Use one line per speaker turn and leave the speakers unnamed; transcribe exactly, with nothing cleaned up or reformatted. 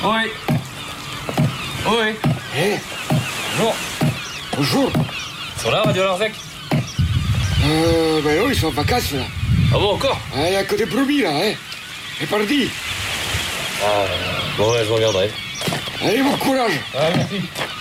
Oui. Oui.
Eh.
Bonjour.
Bonjour.
Ils sont là, Radio Larzac?
Euh, ben non, ils sont en vacances, là.
Ah bon, encore?
Il n'y a que des brebis, là, hein. Et pardi.
Ah, bon, ouais, je regarderai.
Allez, bon courage.
Ah, merci.